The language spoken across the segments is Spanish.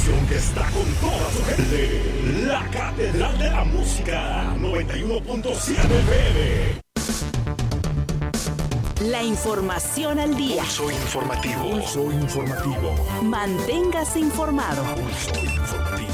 estación que está con toda su gente. La Catedral de la Música, 91.7 FM. La información al día. Pulso informativo. Pulso informativo. Manténgase informado. Pulso informativo.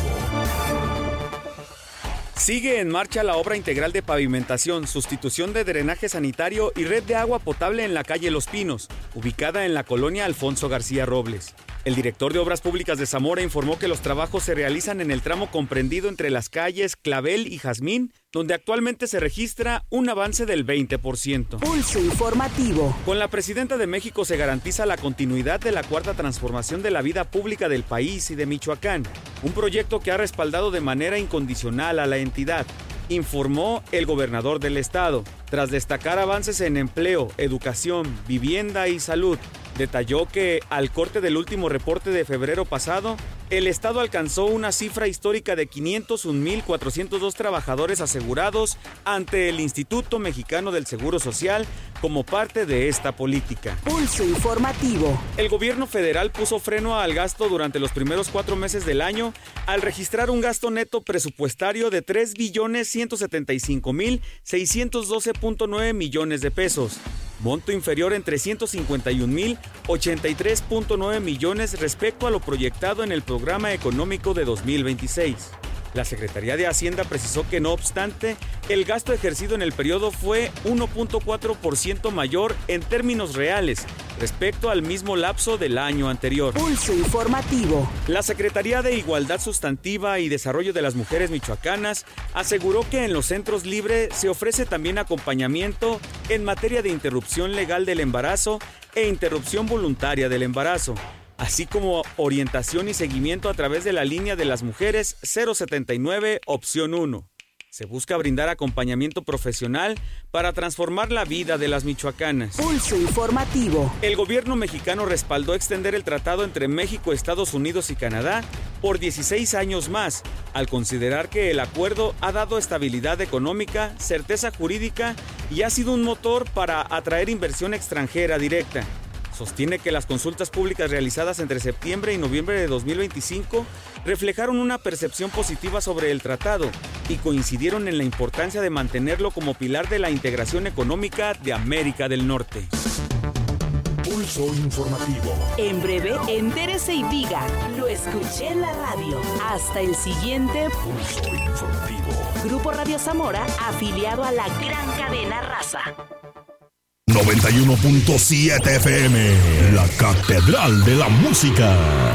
Sigue en marcha la obra integral de pavimentación, sustitución de drenaje sanitario y red de agua potable en la calle Los Pinos, ubicada en la colonia Alfonso García Robles. El director de Obras Públicas de Zamora informó que los trabajos se realizan en el tramo comprendido entre las calles Clavel y Jazmín, donde actualmente se registra un avance del 20%. Pulso informativo. Con la presidenta de México se garantiza la continuidad de la cuarta transformación de la vida pública del país y de Michoacán, un proyecto que ha respaldado de manera incondicional a la entidad, informó el gobernador del estado. Tras destacar avances en empleo, educación, vivienda y salud, detalló que al corte del último reporte de febrero pasado, el estado alcanzó una cifra histórica de 501,402 trabajadores asegurados ante el Instituto Mexicano del Seguro Social como parte de esta política. Pulso informativo. El gobierno federal puso freno al gasto durante los primeros 4 meses del año al registrar un gasto neto presupuestario de 3,175,612.9 millones de pesos, monto inferior en 351,083.9 millones respecto a lo proyectado en el programa económico de 2026. La Secretaría de Hacienda precisó que, no obstante, el gasto ejercido en el periodo fue 1.4% mayor en términos reales respecto al mismo lapso del año anterior. Pulso informativo. La Secretaría de Igualdad Sustantiva y Desarrollo de las Mujeres michoacanas aseguró que en los centros libres se ofrece también acompañamiento en materia de interrupción legal del embarazo e interrupción voluntaria del embarazo, así como orientación y seguimiento a través de la línea de las mujeres 079 opción 1. Se busca brindar acompañamiento profesional para transformar la vida de las michoacanas. Pulso informativo. El gobierno mexicano respaldó extender el tratado entre México, Estados Unidos y Canadá por 16 años más, al considerar que el acuerdo ha dado estabilidad económica, certeza jurídica y ha sido un motor para atraer inversión extranjera directa. Sostiene que las consultas públicas realizadas entre septiembre y noviembre de 2025 reflejaron una percepción positiva sobre el tratado y coincidieron en la importancia de mantenerlo como pilar de la integración económica de América del Norte. Pulso informativo. En breve, entérese y diga, lo escuché en la radio. Hasta el siguiente Pulso informativo. Grupo Radio Zamora, afiliado a la gran cadena Raza. 91.7 FM, la Catedral de la Música.